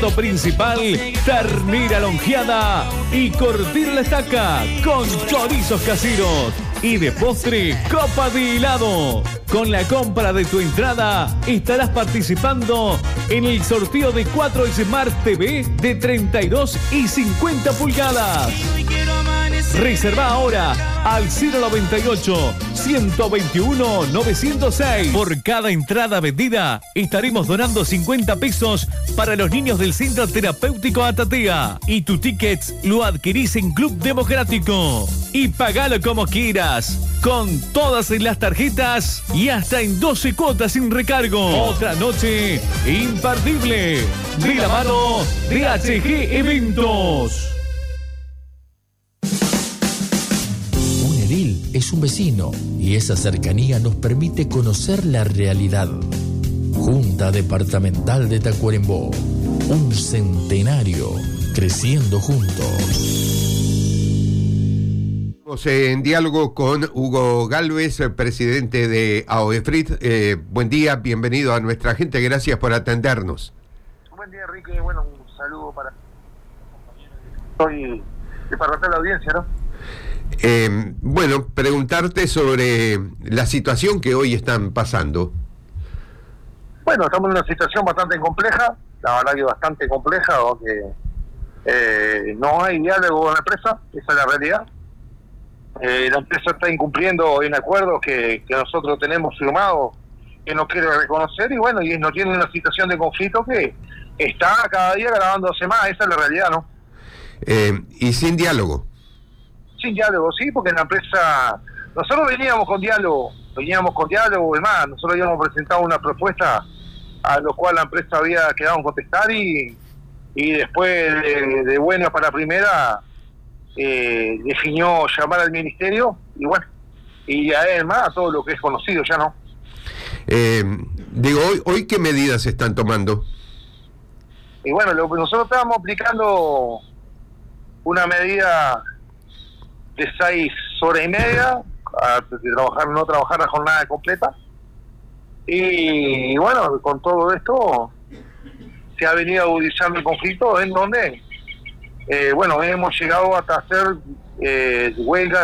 Principal, ternera lonjeada y cortir la estaca con chorizos caseros y de postre copa de helado. Con la compra de tu entrada estarás participando en el sorteo de 4 Smart TV de 32 y 50 pulgadas. Reserva ahora al 098-121-906. Por cada entrada vendida estaremos donando 50 pesos para los niños del Centro Terapéutico Atatea. Y tu ticket lo adquirís en Club Democrático. Y pagalo como quieras, con todas las tarjetas y hasta en 12 cuotas sin recargo. Otra noche imperdible de la mano de HG Eventos. Es un vecino y esa cercanía nos permite conocer la realidad. Junta Departamental de Tacuarembó, un centenario creciendo juntos. En diálogo con Hugo Gálvez, presidente de AOEFRIT. Buen día, bienvenido a nuestra gente, gracias por atendernos. Buen día, Enrique. Bueno, un saludo para hoy y para toda la audiencia, ¿no? Bueno, preguntarte sobre la situación que hoy están pasando. Bueno, estamos en una situación bastante compleja, la verdad que bastante compleja, donde no hay diálogo con la empresa, esa es la realidad. La empresa está incumpliendo un acuerdo que nosotros tenemos firmado, que no quiere reconocer, y bueno, y nos tiene una situación de conflicto que está cada día agravándose más, esa es la realidad, ¿no? Y sin diálogo. Sin diálogo, sí, porque en la empresa nosotros veníamos con diálogo, y más, nosotros habíamos presentado una propuesta a lo cual la empresa había quedado en contestar y después de buena para primera definió llamar al ministerio y bueno, y además a todo lo que es conocido ya, ¿no? Digo, hoy ¿qué medidas se están tomando? Y bueno, nosotros estábamos aplicando una medida de 6 horas y media, no trabajar la jornada completa, y bueno, con todo esto se ha venido agudizando el conflicto en donde bueno, hemos llegado hasta hacer huelgas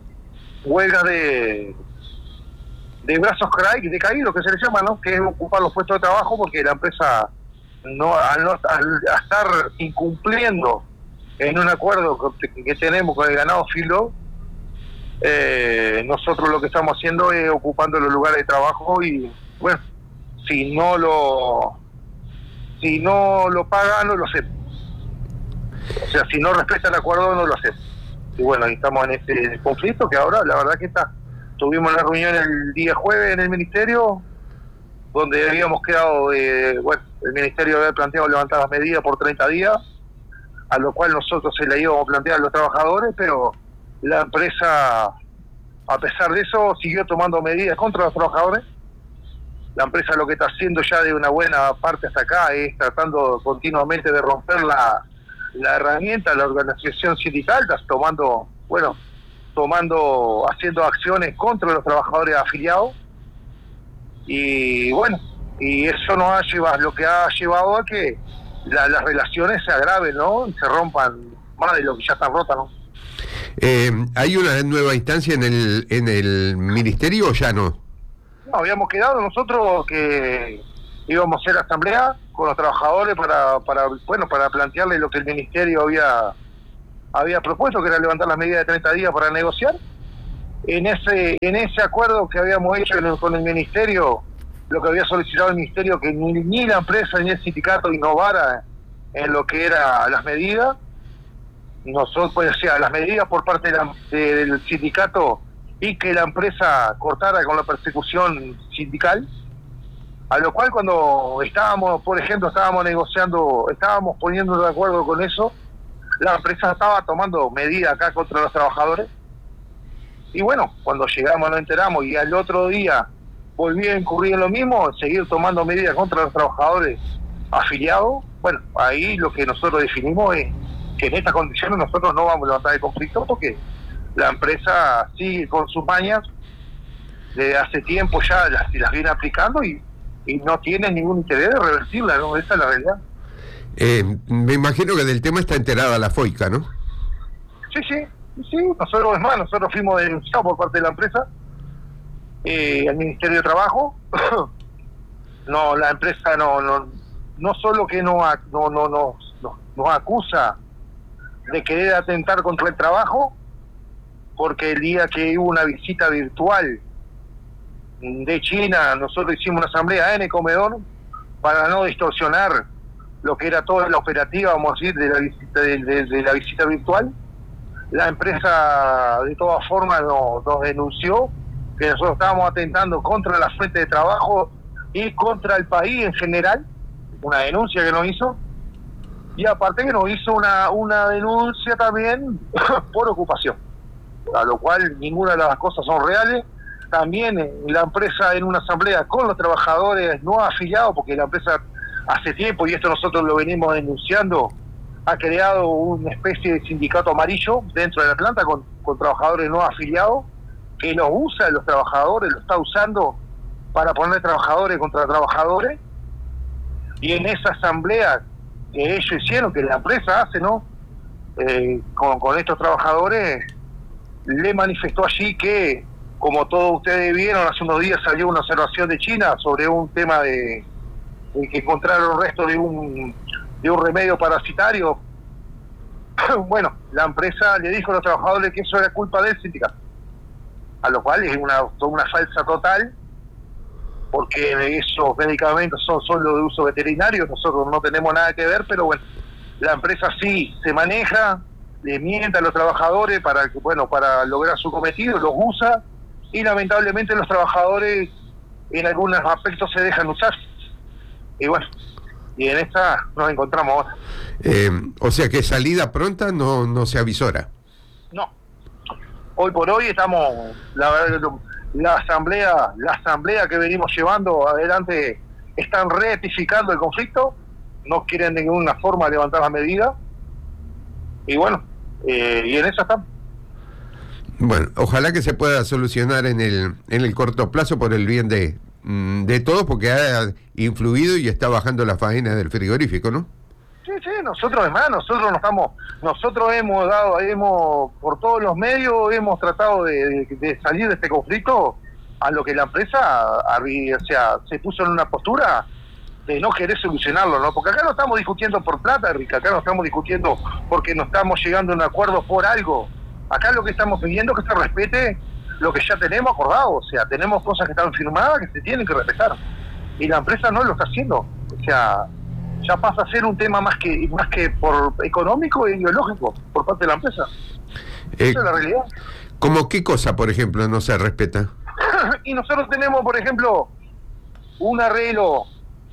de brazos caídos, que se les llama, ¿no? Que es ocupar los puestos de trabajo, porque la empresa al estar incumpliendo en un acuerdo que tenemos con el ganado filo, nosotros lo que estamos haciendo es ocupando los lugares de trabajo y bueno, si no lo pagan, no lo hacemos. O sea, si no respeta el acuerdo, no lo hacemos. Y bueno, estamos en este conflicto que ahora, la verdad que tuvimos una reunión el día jueves en el ministerio, donde habíamos quedado, bueno, el ministerio había planteado levantar las medidas por 30 días, a lo cual nosotros se le íbamos a plantear a los trabajadores, pero la empresa, a pesar de eso, siguió tomando medidas contra los trabajadores. La empresa lo que está haciendo ya de una buena parte hasta acá es tratando continuamente de romper la herramienta, la organización sindical, está haciendo acciones contra los trabajadores afiliados, y bueno, y eso lo que ha llevado a que las relaciones se agraven, ¿no? Y se rompan más de lo que ya están rotas, ¿no? ¿Hay una nueva instancia en el ministerio o ya no? No, habíamos quedado nosotros que íbamos a hacer asamblea con los trabajadores para plantearle lo que el ministerio había propuesto, que era levantar las medidas de 30 días para negociar. En ese acuerdo que habíamos hecho con el ministerio, lo que había solicitado el ministerio, que ni la empresa ni el sindicato innovara en lo que era las medidas. Nosotros, pues, o sea, las medidas por parte del sindicato, y que la empresa cortara con la persecución sindical, a lo cual cuando estábamos negociando, estábamos poniendo de acuerdo con eso, la empresa estaba tomando medidas acá contra los trabajadores, y bueno, cuando llegamos nos enteramos, y al otro día volví a incurrir en lo mismo, seguir tomando medidas contra los trabajadores afiliados. Bueno, ahí lo que nosotros definimos es que en estas condiciones nosotros no vamos a levantar el conflicto, porque la empresa sigue con sus mañas, desde hace tiempo ya las viene aplicando y no tiene ningún interés de revertirla, ¿no? Esa es la realidad. Me imagino que del tema está enterada la FOICA, ¿no? Sí, nosotros fuimos denunciados por parte de la empresa al Ministerio de Trabajo. No, la empresa no solo que nos acusa de querer atentar contra el trabajo, porque el día que hubo una visita virtual de China, nosotros hicimos una asamblea en el comedor para no distorsionar lo que era toda la operativa, vamos a decir, de la visita virtual. La empresa de todas formas nos denunció que nosotros estábamos atentando contra la fuente de trabajo y contra el país en general, una denuncia que nos hizo, y aparte que nos hizo una denuncia también por ocupación, a lo cual ninguna de las cosas son reales. También la empresa en una asamblea con los trabajadores no afiliados, porque la empresa hace tiempo, y esto nosotros lo venimos denunciando, ha creado una especie de sindicato amarillo dentro de la planta con trabajadores no afiliados, que los usa los trabajadores, lo está usando para poner trabajadores contra trabajadores. Y en esa asamblea que ellos hicieron, que la empresa hace, ¿no? Con estos trabajadores, le manifestó allí que, como todos ustedes vieron, hace unos días salió una observación de China sobre un tema de que encontraron restos de un remedio parasitario. Bueno, la empresa le dijo a los trabajadores que eso era culpa del sindicato, a lo cual es una falsa total, porque esos medicamentos son solo de uso veterinario, nosotros no tenemos nada que ver, pero bueno, la empresa sí se maneja, le miente a los trabajadores para lograr su cometido, los usa, y lamentablemente los trabajadores en algunos aspectos se dejan usar. Y bueno, y en esta nos encontramos ahora. O sea que salida pronta no se avisora. No. Hoy por hoy estamos, la verdad, la asamblea que venimos llevando adelante, están rectificando el conflicto, no quieren de ninguna forma levantar la medida, y bueno, y en eso estamos. Bueno, ojalá que se pueda solucionar en el corto plazo por el bien de todos, porque ha influido y está bajando la faena del frigorífico, ¿no? Sí, nosotros hemos por todos los medios hemos tratado de salir de este conflicto, a lo que la empresa se puso en una postura de no querer solucionarlo, ¿no? Porque acá no estamos discutiendo por plata, Rica, acá no estamos discutiendo porque no estamos llegando a un acuerdo por algo. Acá lo que estamos pidiendo es que se respete lo que ya tenemos acordado, o sea, tenemos cosas que están firmadas que se tienen que respetar, y la empresa no lo está haciendo, o sea, ya pasa a ser un tema más que por económico e ideológico por parte de la empresa. Esa es la realidad. ¿Cómo qué cosa, por ejemplo, no se respeta? Y nosotros tenemos, por ejemplo, un arreglo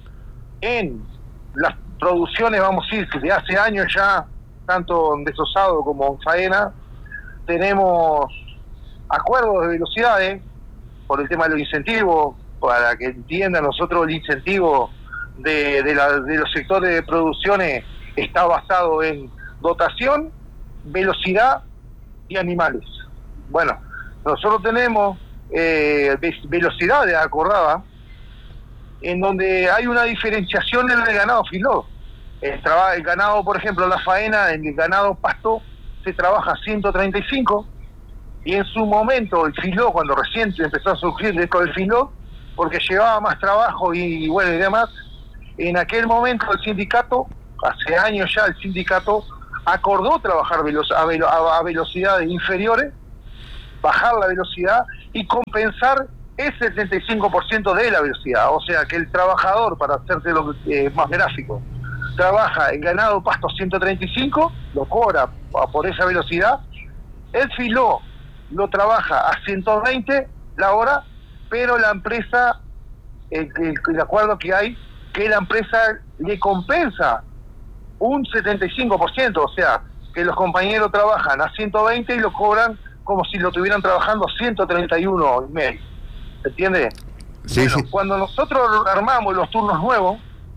en las producciones, vamos a decir, de hace años ya, tanto en desosado como en faena, tenemos acuerdos de velocidades por el tema de los incentivos, para que entiendan nosotros el incentivo de los sectores de producciones está basado en dotación, velocidad y animales. Bueno, nosotros tenemos velocidades acordadas en donde hay una diferenciación en el ganado filó. El ganado, por ejemplo, la faena, en el ganado pasto se trabaja 135, y en su momento el filó, cuando recién empezó a surgir esto del filó, porque llevaba más trabajo y bueno y demás, en aquel momento el sindicato, hace años ya el sindicato acordó trabajar a velocidades inferiores, bajar la velocidad y compensar ese 75% de la velocidad. O sea que el trabajador, para hacerte lo más gráfico, trabaja el ganado pasto 135, lo cobra por esa velocidad, el filó lo trabaja a 120 la hora, pero la empresa, el acuerdo que hay, que la empresa le compensa un 75%, o sea, que los compañeros trabajan a 120 y lo cobran como si lo estuvieran trabajando a 131 y medio. ¿Entiendes? Sí, bueno, sí. Cuando nosotros armamos los turnos nuevos,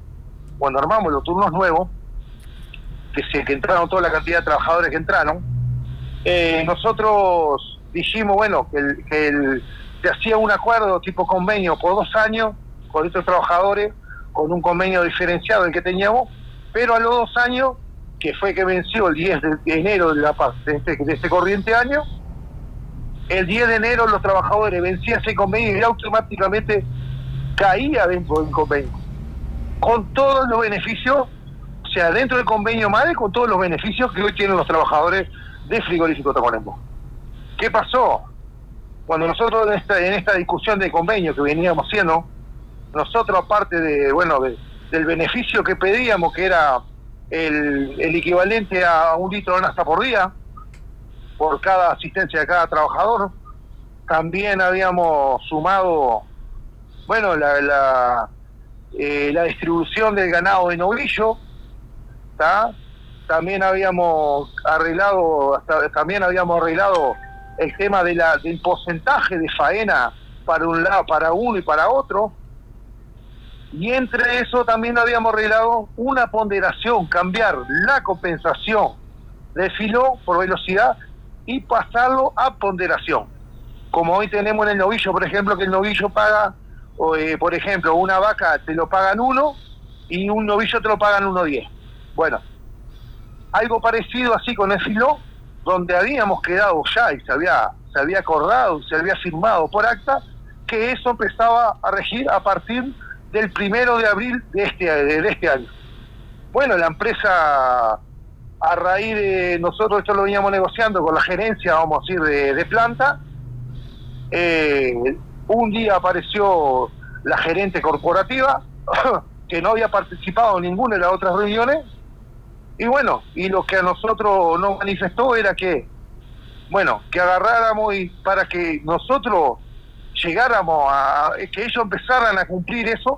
que entraron toda la cantidad de trabajadores que entraron, nosotros dijimos, bueno, que se hacía un acuerdo tipo convenio por 2 años con estos trabajadores, con un convenio diferenciado del que teníamos, Pero a los 2 años, que fue que venció el 10 de enero de este corriente año, el 10 de enero los trabajadores vencían ese convenio y automáticamente caía dentro del convenio, con todos los beneficios, o sea, dentro del convenio MADE, con todos los beneficios que hoy tienen los trabajadores de Frigorífico Tacuarembó. ¿Qué pasó? Cuando nosotros en esta discusión de convenio que veníamos haciendo, nosotros aparte del beneficio que pedíamos, que era el equivalente a 1 litro de nafta por día, por cada asistencia de cada trabajador, también habíamos sumado, la distribución del ganado de novillo, ¿tá? También habíamos arreglado el tema del porcentaje de faena para un lado, para uno y para otro, y entre eso también habíamos arreglado una ponderación, cambiar la compensación de filo por velocidad y pasarlo a ponderación. Como hoy tenemos en el novillo, por ejemplo, que el novillo paga, por ejemplo, una vaca te lo pagan 1 y un novillo te lo pagan 1.10. Bueno, algo parecido así con el filo, donde habíamos quedado ya y se había acordado, se había firmado por acta, que eso empezaba a regir a partir del 1 de abril de este año. Bueno, la empresa, a raíz de nosotros esto lo veníamos negociando con la gerencia, vamos a decir, de planta, un día apareció la gerente corporativa, que no había participado en ninguna de las otras reuniones, y lo que a nosotros nos manifestó era que agarráramos y para que nosotros llegáramos que ellos empezaran a cumplir eso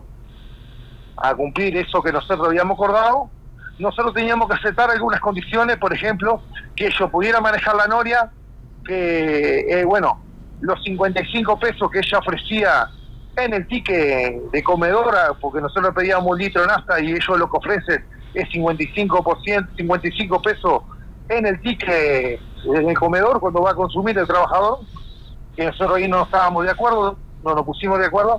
que nosotros habíamos acordado, nosotros teníamos que aceptar algunas condiciones, por ejemplo, que ellos pudieran manejar la noria, que, los 55 pesos que ella ofrecía en el ticket de comedora, porque nosotros pedíamos 1 litro de nafta y ellos lo que ofrecen es 55 pesos en el ticket del comedor cuando va a consumir el trabajador, que nosotros ahí no estábamos de acuerdo, no nos pusimos de acuerdo.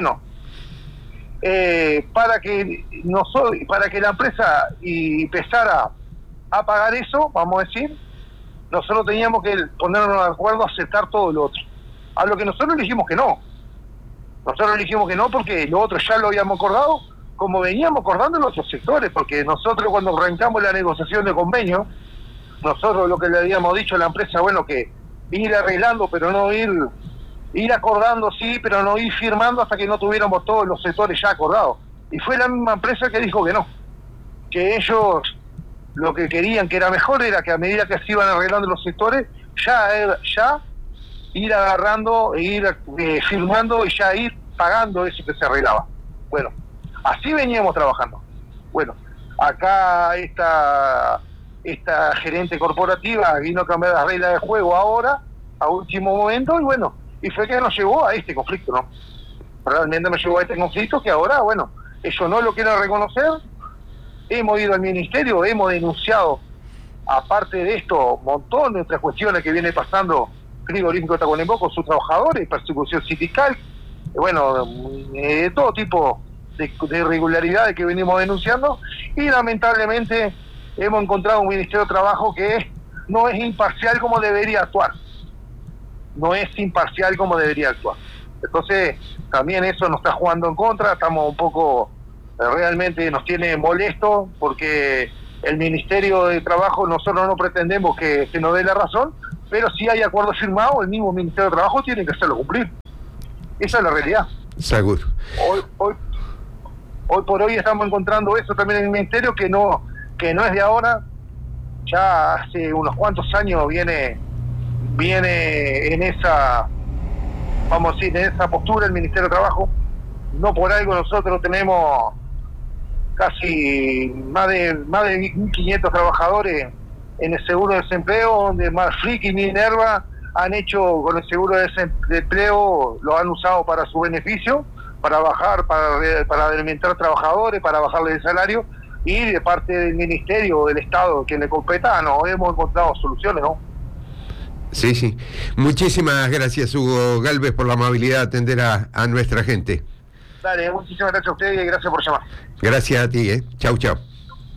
Para que la empresa empezara a pagar eso, vamos a decir, nosotros teníamos que ponernos de acuerdo a aceptar todo lo otro. A lo que nosotros dijimos que no. Nosotros dijimos que no porque lo otro ya lo habíamos acordado, como veníamos acordando en otros sectores, porque nosotros cuando arrancamos la negociación de convenio, nosotros lo que le habíamos dicho a la empresa, que ir arreglando, pero no ir acordando, sí, pero no ir firmando hasta que no tuviéramos todos los sectores ya acordados. Y fue la misma empresa que dijo que no, que ellos lo que querían, que era mejor, era que a medida que se iban arreglando los sectores, ya ir agarrando, ir firmando y ya ir pagando eso que se arreglaba. Bueno, así veníamos trabajando. Bueno, acá esta gerente corporativa vino a cambiar las reglas de juego ahora, a último momento, y fue que nos llevó a este conflicto, ¿no? Realmente nos llevó a este conflicto que ahora, ellos no lo quieren reconocer. Hemos ido al ministerio, hemos denunciado, aparte de esto, un montón de otras cuestiones que viene pasando Frigorífico Tacuarembó con sus trabajadores, persecución sindical, de todo tipo de irregularidades que venimos denunciando, y lamentablemente hemos encontrado un Ministerio de Trabajo que no es imparcial como debería actuar. Entonces, también eso nos está jugando en contra, estamos un poco, realmente nos tiene molesto, porque el Ministerio de Trabajo, nosotros no pretendemos que nos dé la razón, pero si hay acuerdo firmado, el mismo Ministerio de Trabajo tiene que hacerlo cumplir. Esa es la realidad. Seguro. Hoy por hoy estamos encontrando eso también en el Ministerio, que no es de ahora, ya hace unos cuantos años viene en esa, vamos a decir, en esa postura el Ministerio de Trabajo. No por algo nosotros tenemos casi más de 1.500 trabajadores en el seguro de desempleo, donde más FLIC y Minerva han hecho con el seguro de desempleo, lo han usado para su beneficio, para alimentar trabajadores, para bajarles el salario, y de parte del Ministerio, del Estado, que le competa, no hemos encontrado soluciones, ¿no? Sí. Muchísimas gracias, Hugo Galvez, por la amabilidad de atender a nuestra gente. Dale, muchísimas gracias a ustedes y gracias por llamar. Gracias a ti, Chau.